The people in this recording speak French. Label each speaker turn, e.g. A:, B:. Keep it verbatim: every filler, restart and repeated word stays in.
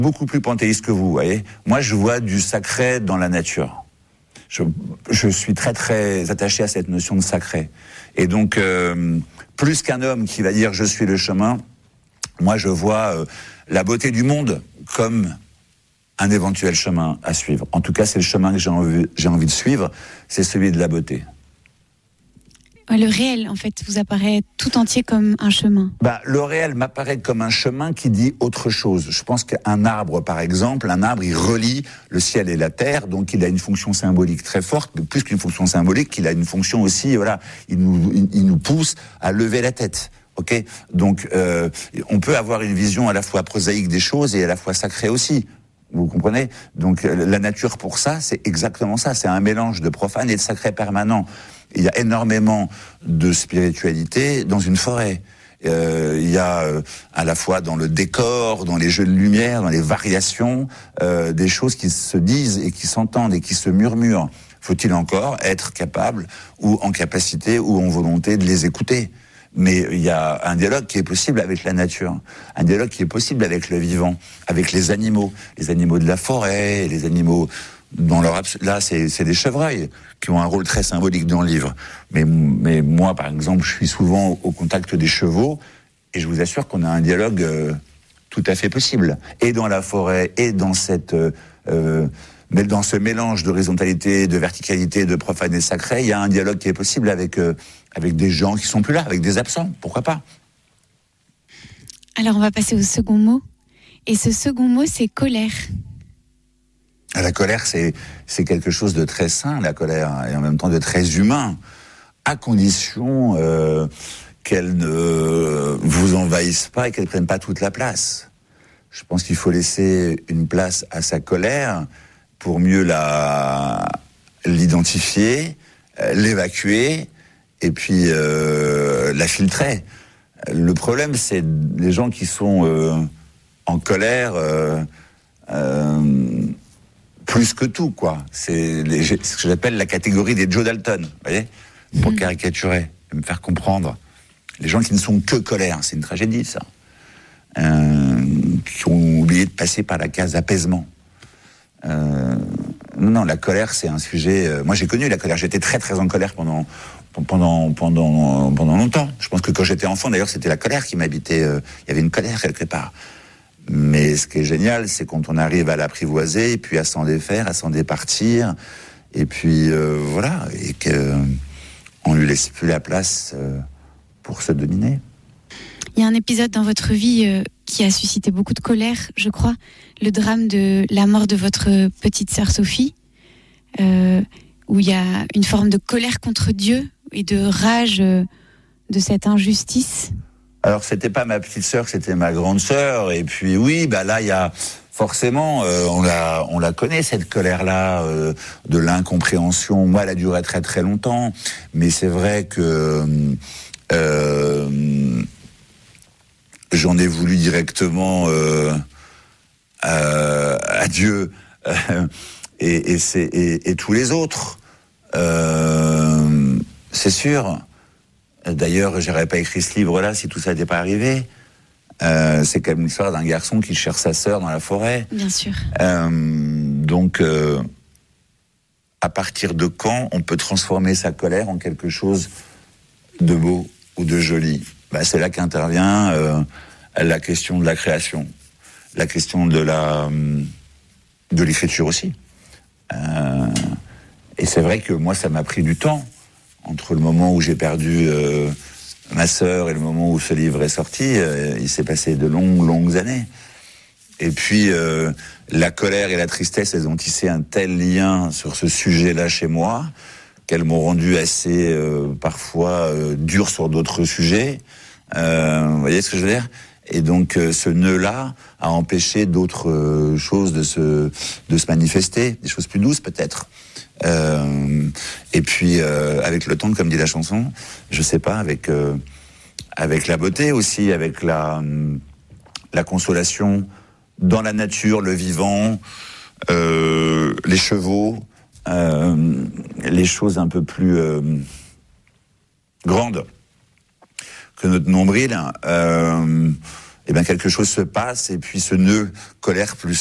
A: beaucoup plus panthéiste que vous, vous voyez. Moi, je vois du sacré dans la nature. Je, je suis très, très attaché à cette notion de sacré. Et donc, euh, plus qu'un homme qui va dire « je suis le chemin », moi, je vois euh, la beauté du monde comme un éventuel chemin à suivre. En tout cas, c'est le chemin que j'ai envie, j'ai envie de suivre, c'est celui de la beauté.
B: Le réel, en fait, vous apparaît tout entier comme un chemin.
A: Bah, le réel m'apparaît comme un chemin qui dit autre chose. Je pense qu'un arbre, par exemple, un arbre, il relie le ciel et la terre, donc il a une fonction symbolique très forte, mais plus qu'une fonction symbolique, il a une fonction aussi, voilà, il nous, il, il nous pousse à lever la tête. Ok, donc euh, on peut avoir une vision à la fois prosaïque des choses et à la fois sacrée aussi. Vous comprenez ? Donc la nature pour ça, c'est exactement ça. C'est un mélange de profane et de sacré permanent. Il y a énormément de spiritualité dans une forêt. Euh, il y a euh, à la fois dans le décor, dans les jeux de lumière, dans les variations, euh, des choses qui se disent et qui s'entendent et qui se murmurent. Faut-il encore être capable ou en capacité ou en volonté de les écouter ? Mais il y a un dialogue qui est possible avec la nature, un dialogue qui est possible avec le vivant, avec les animaux, les animaux de la forêt, les animaux dans leur abs- là c'est, c'est des chevreuils qui ont un rôle très symbolique dans le livre. Mais, mais moi par exemple, je suis souvent au contact des chevaux et je vous assure qu'on a un dialogue euh, tout à fait possible. Et dans la forêt, et dans cette euh, euh, mais dans ce mélange d'horizontalité, de verticalité, de profane et sacré, il y a un dialogue qui est possible avec euh, avec des gens qui sont plus là, avec des absents, pourquoi pas.
B: Alors on va passer au second mot. Et ce second mot, c'est colère.
A: La colère, c'est, c'est quelque chose de très sain, la colère, et en même temps de très humain, à condition euh, qu'elle ne vous envahisse pas et qu'elle ne prenne pas toute la place. Je pense qu'il faut laisser une place à sa colère pour mieux la, l'identifier, l'évacuer, et puis euh, la filtrer. Le problème, c'est les gens qui sont euh, en colère euh, euh, plus que tout, quoi. C'est les, ce que j'appelle la catégorie des Joe Dalton, vous voyez, pour mmh. caricaturer, me faire comprendre. Les gens qui ne sont que colère, c'est une tragédie, ça. Euh, qui ont oublié de passer par la case apaisement. Euh, non, non, la colère, c'est un sujet... Euh, moi, j'ai connu la colère. J'étais très, très en colère pendant... Pendant, pendant, pendant longtemps. Je pense que quand j'étais enfant, d'ailleurs, c'était la colère qui m'habitait. Euh, il y avait une colère quelque part. Mais ce qui est génial, c'est quand on arrive à l'apprivoiser, et puis à s'en défaire, à s'en départir, et puis euh, voilà, et qu'on lui laisse plus la place euh, pour se dominer.
B: Il y a un épisode dans votre vie euh, qui a suscité beaucoup de colère, je crois, le drame de la mort de votre petite sœur Sophie, euh, où il y a une forme de colère contre Dieu et de rage euh, de cette injustice.
A: Alors c'était pas ma petite sœur, c'était ma grande sœur, et puis oui, bah là il y a forcément, euh, on la, on la connaît cette colère-là euh, de l'incompréhension. Moi, elle a duré très très longtemps, mais c'est vrai que euh, j'en ai voulu directement euh, à, à Dieu euh, et, et, c'est, et, et tous les autres. Euh, c'est sûr. D'ailleurs, j'aurais pas écrit ce livre-là si tout ça n'était pas arrivé. Euh, c'est comme l'histoire d'un garçon qui cherche sa sœur dans la forêt.
B: Bien sûr.
A: Euh, donc, euh, à partir de quand on peut transformer sa colère en quelque chose de beau ou de joli ? Bah, c'est là qu'intervient euh, la question de la création, la question de la de l'écriture aussi. Euh, et c'est vrai que moi, ça m'a pris du temps entre le moment où j'ai perdu euh, ma sœur et le moment où ce livre est sorti. Euh, il s'est passé de longues, longues années. Et puis, euh, la colère et la tristesse, elles ont tissé un tel lien sur ce sujet-là chez moi qu'elles m'ont rendu assez, euh, parfois, euh, dur sur d'autres sujets. Euh, vous voyez ce que je veux dire ? Et donc, euh, ce nœud-là a empêché d'autres euh, choses de se, de se manifester, des choses plus douces peut-être. Euh, et puis, euh, avec le temps, comme dit la chanson, je sais pas, avec, euh, avec la beauté aussi, avec la, la consolation dans la nature, le vivant, euh, les chevaux, euh, les choses un peu plus euh, grandes que notre nombril. Euh, eh bien quelque chose se passe et puis ce nœud colère plus